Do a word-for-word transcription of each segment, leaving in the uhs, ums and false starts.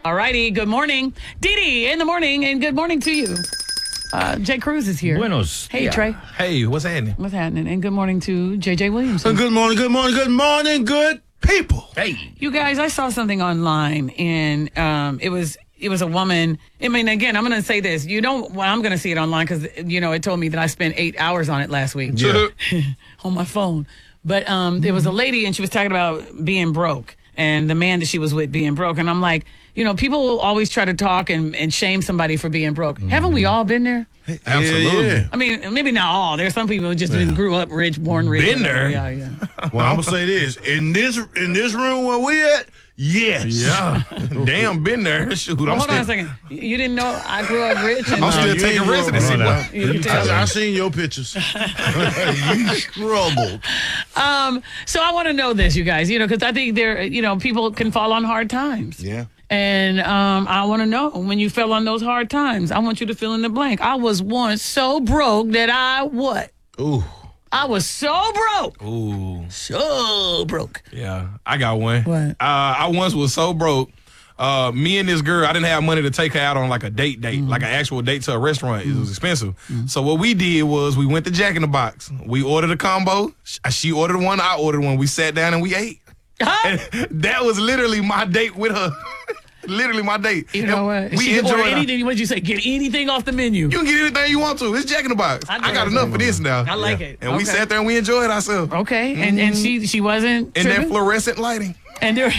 All righty. Good morning. Dee Dee in the morning, and good morning to you. Uh, Jay Cruz is here. Buenos. Hey, Yeah. Trey. Hey, what's happening? What's happening? And good morning to J J Williamson. Good morning, good morning, good morning, good people. Hey. You guys, I saw something online, and um, it was it was a woman. I mean, again, I'm going to say this. You don't. Well, I'm going to see it online because you know it told me that I spent eight hours on it last week Yeah. on my phone. But um, there was a lady, and she was talking about being broke, and the man that she was with being broke, and I'm like, you know, people will always try to talk and, and shame somebody for being broke. Mm-hmm. Haven't we all been there? Absolutely. Yeah, yeah. I mean, maybe not all. There's some people who just yeah. grew up rich, born rich. Been there. Yeah, yeah. Well, I'm gonna say this in this in this room where we at. Yes. Yeah. Damn, been there. Shoot, Well, I'm hold still, on a second. You didn't know I grew up rich? And, I'm still you ain't taking grow up residency. right now. What? You can tell. I, I seen your pictures. You struggled. Um, so I want to know this, you guys, you know, because I think there, you know, people can fall on hard times. Yeah. And um, I want to know when you fell on those hard times. I want you to fill in the blank. I was once so broke that I what? Ooh. I was so broke. Ooh. So broke. Yeah, I got one. What? Uh, I once was so broke. Uh, me and this girl, I didn't have money to take her out on like a date date, Mm-hmm. like an actual date to a restaurant. Mm-hmm. It was expensive. Mm-hmm. So what we did was we went to Jack in the Box. We ordered a combo. She ordered one. I ordered one. We sat down and we ate. Huh? And that was literally my date with her. Literally my date. You know what? We She can order enjoyed our- anything. What'd you say? Get anything off the menu. You can get anything you want to. It's Jack in the Box. I I, know got that's enough right. for this now. I like it. And we Okay. sat there and we enjoyed ourselves. Okay. And and she she wasn't In that tripping? fluorescent lighting. And there,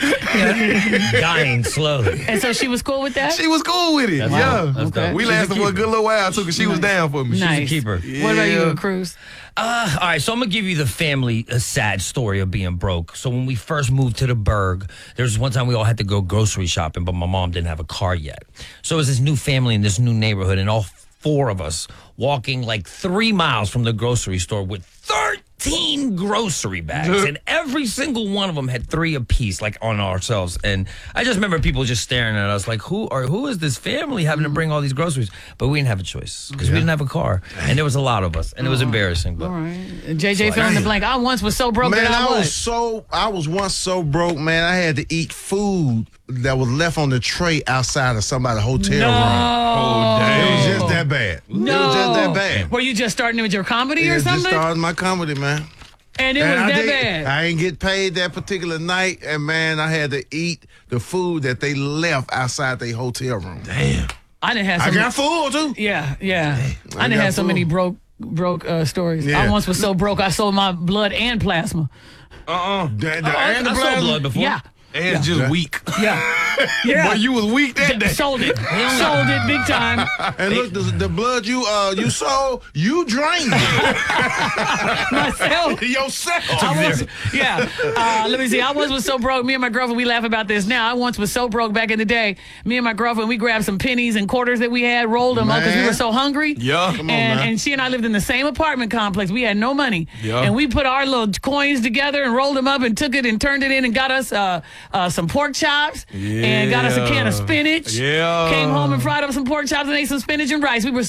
Dying slowly. and so she was cool with that? She was cool with it. That's yeah. dope. That's Okay. dope. We She's a lasted for a keeper. good little while too because she was down for me. Nice. keeper. What about you, Yeah. Cruz? Uh, all right, so I'm gonna give you the family a sad story of being broke. So when we first moved to the Berg, there was one time we all had to go grocery shopping, but my mom didn't have a car yet. So it was this new family in this new neighborhood, and all four of us walking like three miles from the grocery store with thirteen grocery bags, and every single one of them had three apiece, like on ourselves. And I just remember people just staring at us like, who are who is this family having to bring all these groceries? But we didn't have a choice because we didn't have a car, and there was a lot of us, and it was embarrassing. But All right. J J fill in the blank. I once was so broke Man, that I I was was. so I was once so broke, man. I had to eat food that was left on the tray outside of somebody's hotel No. room. Oh, It was damn. just that bad. No. It was just that bad. Were you just starting with your comedy Yeah, or just something? started my comedy, man. And it And was I that didn't- bad. I didn't get paid that particular night, and man, I had to eat the food that they left outside their hotel room. Damn. I didn't have so I many, got full too. Yeah, yeah. I I didn't got have so full. many broke broke uh, stories. I Yeah. once was so broke I sold my blood and plasma. Uh-uh. The, the, I, and the I saw plasma- blood before. Yeah. And just Yeah. weak. Yeah. Yeah. Boy, you was weak that day. Sold it. Sold it big time. And look, the, the blood you uh you sold, you drained it Myself. yourself. I was, yeah. Uh, let me see. I once was so broke. Me and my girlfriend, we laugh about this now. I once was so broke back in the day. Me and my girlfriend, we grabbed some pennies and quarters that we had, rolled them up because we Man. were so hungry. Yeah. Come on, and, man. and she and I lived in the same apartment complex. We had no money. Yeah. And we put our little coins together and rolled them up and took it and turned it in and got us uh, uh, some pork chops and got us a can of Yeah. spinach. Yeah. Came home and fried up some pork chops and ate some spinach and rice. We were